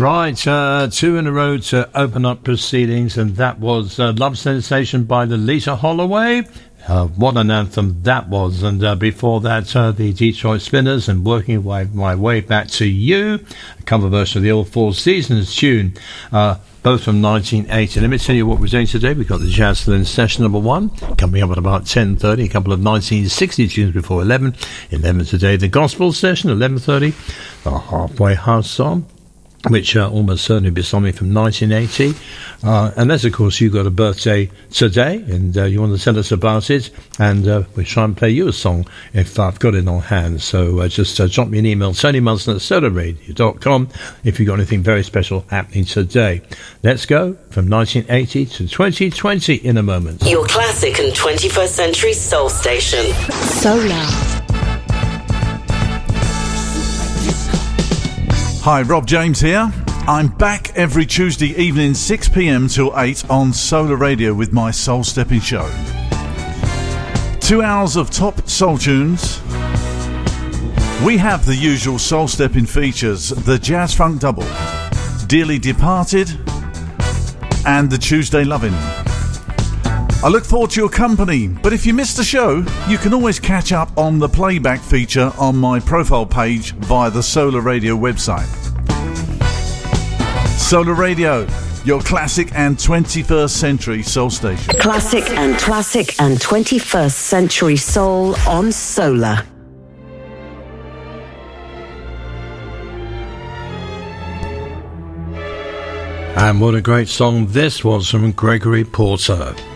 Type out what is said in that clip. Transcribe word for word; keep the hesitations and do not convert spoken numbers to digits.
Right, uh, two in a row to open up proceedings, and that was uh, Love Sensation by Lolita Holloway. Uh, what an anthem that was. And uh, before that, uh, the Detroit Spinners and Working my, my Way Back to You, a cover version of the old Four Seasons tune, uh, both from nineteen eighty. Let me tell you what we're doing today. We've got the Jazzlin session number one coming up at about ten thirty, a couple of nineteen sixty tunes before eleven. eleven today, the Gospel session, eleven thirty, the Halfway House song, which uh, almost certainly be something from nineteen eighty. Uh, unless, of course, you've got a birthday today and uh, you want to tell us about it, and uh, we'll try and play you a song if I've got it on hand. So uh, just uh, drop me an email, tony munson at solar radio dot com, if you've got anything very special happening today. Let's go from nineteen eighty to twenty twenty in a moment. Your classic and twenty-first century soul station. Solar. Hi, Rob James here. I'm back every Tuesday evening, six p.m. till eight on Solar Radio with my Soul Stepping Show. Two hours of top soul tunes. We have the usual soul stepping features, the Jazz Funk Double, Dearly Departed, and the Tuesday Lovin'. I look forward to your company, but if you missed the show, you can always catch up on the playback feature on my profile page via the Solar Radio website. Solar Radio, your classic and twenty-first century soul station. Classic and classic and twenty-first century soul on Solar. And what a great song this was from Gregory Porter.